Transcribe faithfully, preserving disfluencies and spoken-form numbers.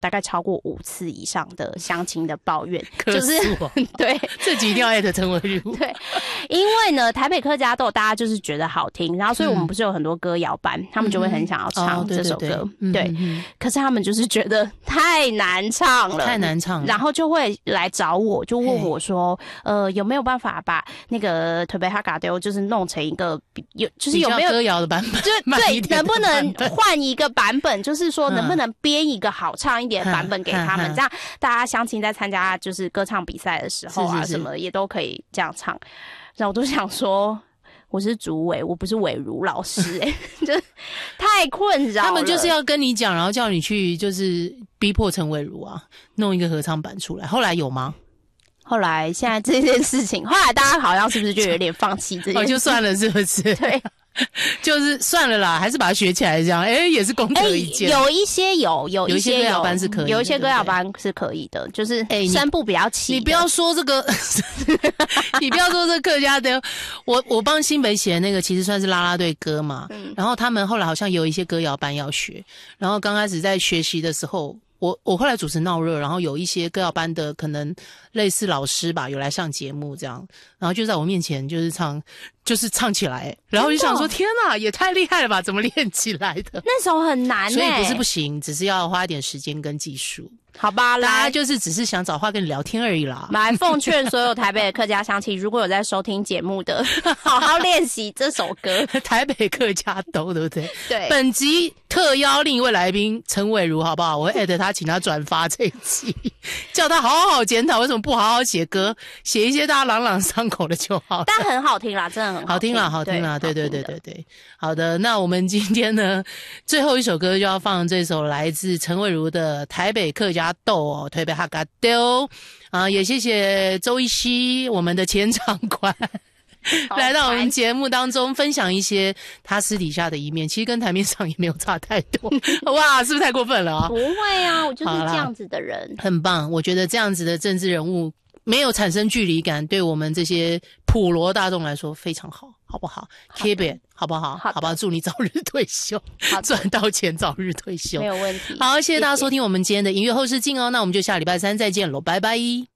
大概超过五次以上的乡亲的抱怨， 就是对， 这集一定要艾特陈伟如。 对，因为呢，台北客家豆大家就是觉得好听，然后所以我们不是有很多歌谣班，嗯、他们就会很想要唱这首歌， 哦、对, 对, 对, 对、嗯，可是他们就是觉得太难唱了， 太难唱了， 然后就会来找我，就问我说，呃，有没有办法把那个台北客家豆就是弄成一个有，就是有没有歌谣的版本？ 就对，能不能换一个版本？就是说，能不能编一个好唱一点的版本给他们？嗯、这样大家乡亲在参加就是歌唱比赛的时候啊，是是是什么也都可以这样唱。然后我都想说，我是主委，我不是伟如老师、欸，哎，就太困扰了。 他们就是要跟你讲，然后叫你去，就是逼迫陈伟如啊，弄一个合唱版出来。后来有吗？ 后来现在这件事情，后来大家好像是不是就有点放弃这件事？ 哦，就算了，是不是？ 对。 就是算了啦，还是把它学起来，这样哎、欸、也是功德一件、 欸。有一些有，有一些歌谣班是可以的， 有一些歌谣班是可以的，就是声部比较齐、欸。 你不要说这个，你不要说这客家的，我我帮新北写的那个其实算是啦啦队歌嘛、嗯，然后他们后来好像有一些歌谣班要学，然后刚开始在学习的时候。我我后来主持闹热，然后有一些歌谣班的可能类似老师吧，有来上节目这样，然后就在我面前就是唱，就是唱起来，然后就想说天哪，也太厉害了吧，怎么练起来的？ 那首很难、欸， 所以不是不行，只是要花一点时间跟技术。 好吧，来， 大家就是只是想找话跟你聊天而已啦。 来奉劝所有台北的客家乡亲，如果有在收听节目的，好好练习这首歌。 台北客家豆，对不对？ 对。 本集特邀另一位来宾陈伟如，好不好？我会 at 他，请他转发这一集，叫他好好检讨为什么不好好写歌，写一些大家朗朗上口的就好了。 但很好听啦，真的很好听啦，好听啦，对对对对对。好的，那我们今天呢，最后一首歌就要放这首来自陈伟如的《台北客家豆》哦，台北客家豆啊，也谢谢周一熙，我们的前长官。来到我们节目当中分享一些他私底下的一面，其实跟台面上也没有差太多。哇，是不是太过分了啊？ 不会啊，我就是这样子的人。 很棒，我觉得这样子的政治人物没有产生距离感，对我们这些普罗大众来说非常好，好不好？ Keep it， 好不好？好吧，祝你早日退休，赚到钱早日退休， 没有问题。 好，谢谢大家收听我们今天的音乐后视镜哦，那我们就下礼拜三再见喽，拜拜。